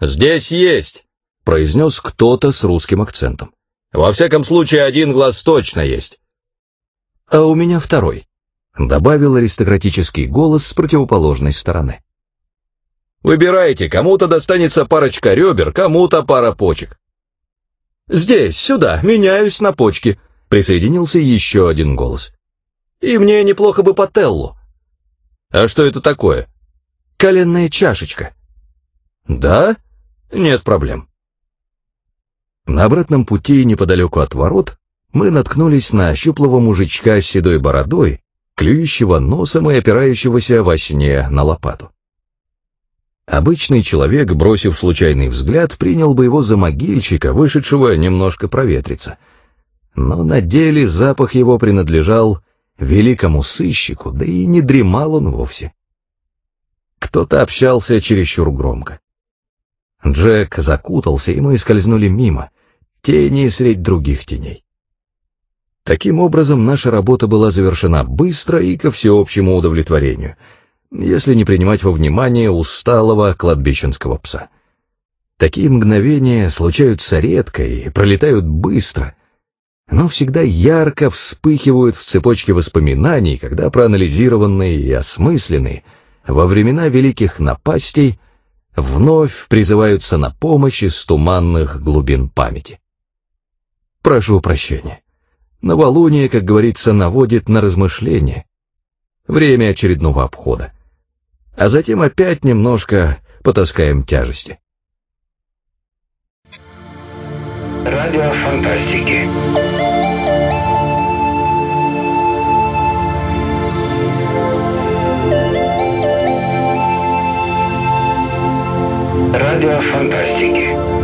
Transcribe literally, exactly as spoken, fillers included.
«Здесь есть», — произнес кто-то с русским акцентом. «Во всяком случае, один глаз точно есть». «А у меня второй», — добавил аристократический голос с противоположной стороны. «Выбирайте, кому-то достанется парочка ребер, кому-то пара почек». «Здесь, сюда, меняюсь на почки», — присоединился еще один голос. «И мне неплохо бы по теллу». «А что это такое?» «Коленная чашечка». «Да? Нет проблем». На обратном пути неподалеку от ворот мы наткнулись на щуплого мужичка с седой бородой, клюющего носом и опирающегося во сне на лопату. Обычный человек, бросив случайный взгляд, принял бы его за могильщика, вышедшего немножко проветриться. Но на деле запах его принадлежал великому сыщику, да и не дремал он вовсе. Кто-то общался чересчур громко. Джек закутался, и мы скользнули мимо, тени средь других теней. Таким образом, наша работа была завершена быстро и ко всеобщему удовлетворению, если не принимать во внимание усталого кладбищенского пса. Такие мгновения случаются редко и пролетают быстро, но всегда ярко вспыхивают в цепочке воспоминаний, когда проанализированные и осмысленные во времена великих напастей вновь призываются на помощь из туманных глубин памяти. Прошу прощения. Новолуние, как говорится, наводит на размышления. Время очередного обхода. А затем опять немножко потаскаем тяжести. Радио фантастики. Радио фантастики.